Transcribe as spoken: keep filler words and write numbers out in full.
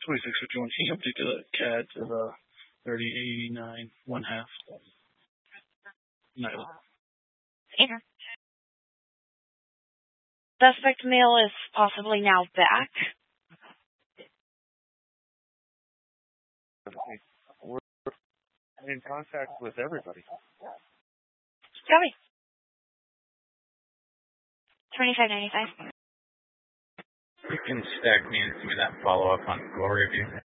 twenty-six fifty-one. Can you update the C A D to the thirty eighty-nine one half? No. Here. Suspect male is possibly now back. We're in contact with everybody. Copy. twenty-five ninety-five. You can stack me and give me that follow-up on Glory View.